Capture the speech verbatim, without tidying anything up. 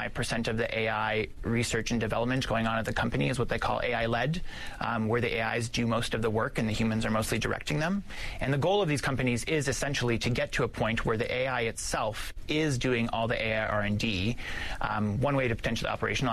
seventy-five percent of the A I research and development going on at the company is what they call A I-led, um, where the A Is do most of the work and the humans are mostly directing them. And the goal of these companies is essentially to get to a point where the A I itself is doing all the A I R and D. Um, one way to potentially operationalize